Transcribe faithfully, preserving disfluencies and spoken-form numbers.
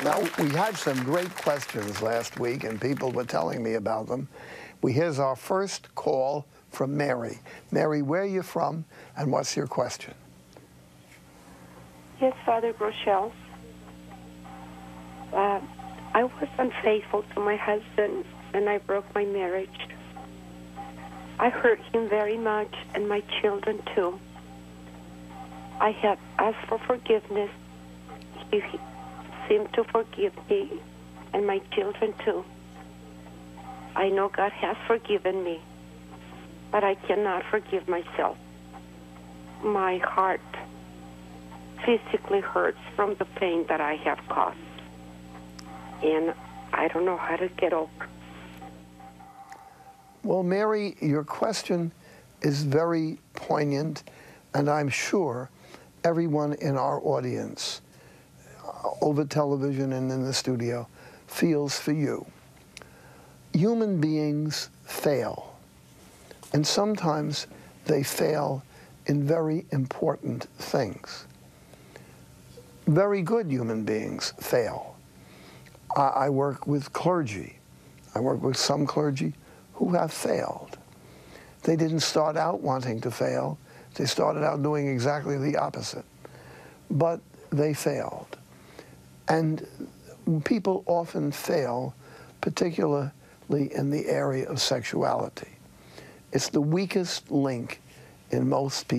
Now, we had some great questions last week, and people were telling me about them. We Here's our first call from Mary. Mary, where are you from, and what's your question? Yes, Father Rochelle. Uh, I was unfaithful to my husband, and I broke my marriage. I hurt him very much, and my children too. I have asked for forgiveness. He seemed to forgive me, and my children too. I know God has forgiven me, but I cannot forgive myself. My heart physically hurts from the pain that I have caused, and I don't know how to get over. Well, Mary, your question is very poignant, and I'm sure everyone in our audience, uh, over television and in the studio, feels for you. Human beings fail, and sometimes they fail in very important things. Very good human beings fail. I, I work with clergy. I work with some clergy who have failed. They didn't start out wanting to fail. They started out doing exactly the opposite. But they failed. And people often fail, particularly in the area of sexuality. It's the weakest link in most people's